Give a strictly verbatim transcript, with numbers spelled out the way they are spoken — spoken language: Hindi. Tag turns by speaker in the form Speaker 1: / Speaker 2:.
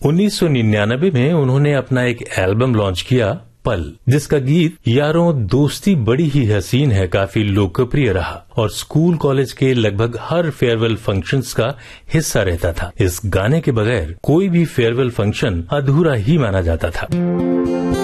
Speaker 1: उन्नीस सौ निन्यानवे में उन्होंने अपना एक एल्बम लॉन्च किया, पल, जिसका गीत यारों दोस्ती बड़ी ही हसीन है काफी लोकप्रिय रहा और स्कूल कॉलेज के लगभग हर फेयरवेल फंक्शंस का हिस्सा रहता था। इस गाने के बगैर कोई भी फेयरवेल फंक्शन अधूरा ही माना जाता था।